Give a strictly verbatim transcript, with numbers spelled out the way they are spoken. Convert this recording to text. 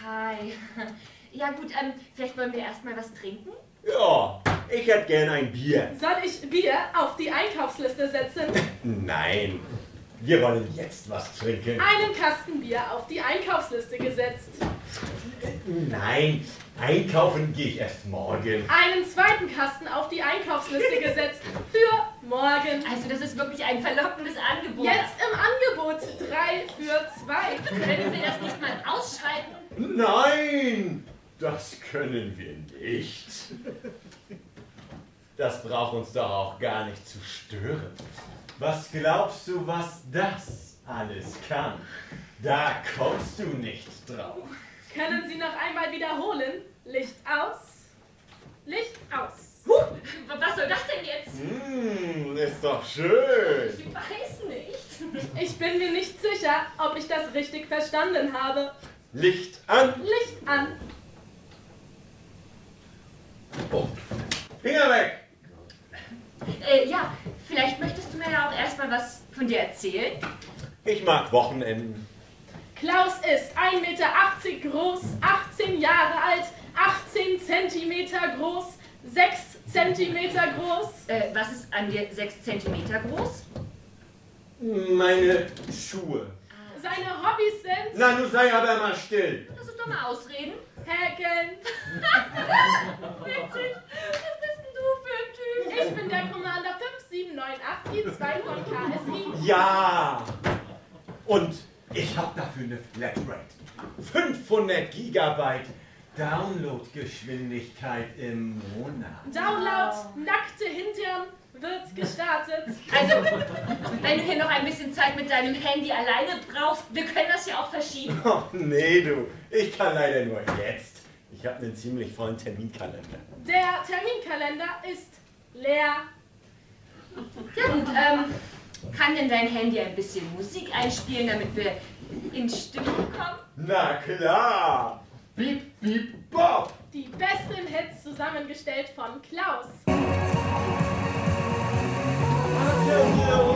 Hi. Ja gut, ähm, vielleicht wollen wir erstmal was trinken? Ja, ich hätte gern ein Bier. Soll ich Bier auf die Einkaufsliste setzen? Nein, wir wollen jetzt was trinken. Einen Kasten Bier auf die Einkaufsliste gesetzt. Nein, einkaufen gehe ich erst morgen. Einen zweiten Kasten auf die Einkaufsliste gesetzt. Für morgen. Also das ist wirklich ein verlockendes Angebot. Jetzt im Angebot. Drei für zwei. Können wir das nicht mal ausschreiten? Nein, das können wir nicht. Das braucht uns doch auch gar nicht zu stören. Was glaubst du, was das alles kann? Da kommst du nicht drauf. Können Sie noch einmal wiederholen? Licht aus. Licht aus. Huh, was soll das denn jetzt? Hm, ist doch schön. Ich weiß nicht. Ich bin mir nicht sicher, ob ich das richtig verstanden habe. Licht an. Licht an. Oh, Finger weg. Äh, ja, vielleicht möchtest du mir ja auch erstmal was von dir erzählen. Ich mag Wochenenden. Klaus ist ein Meter achtzig groß, achtzehn Jahre alt, achtzehn Zentimeter groß, sechs Zentimeter groß. Äh, was ist an dir sechs Zentimeter groß? Meine Schuhe. Seine Hobbys sind Na, du sei aber mal still. Das ist doch mal ausreden. Häkeln. Witzig. Was bist denn du für ein Typ? Ich bin der Commander fünf sieben neun acht I zwei von K S I. Ja. Und ich habe dafür eine Flatrate. fünfhundert Gigabyte Downloadgeschwindigkeit im Monat. Download, nackte Hintern wird gestartet. Also, wenn du hier noch ein bisschen Zeit mit deinem Handy alleine brauchst, wir können das ja auch verschieben. Oh, nee, du. Ich kann leider nur jetzt. Ich habe einen ziemlich vollen Terminkalender. Der Terminkalender ist leer. Ja, und ähm, kann denn dein Handy ein bisschen Musik einspielen, damit wir in Stimmung kommen? Na klar. Piep, piep, bop. Die besten Hits zusammengestellt von Klaus.